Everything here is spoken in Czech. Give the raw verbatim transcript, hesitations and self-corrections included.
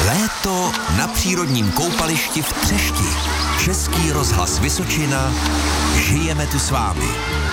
Léto na přírodním koupališti v Třešti. Český rozhlas Vysočina. Žijeme tu s vámi.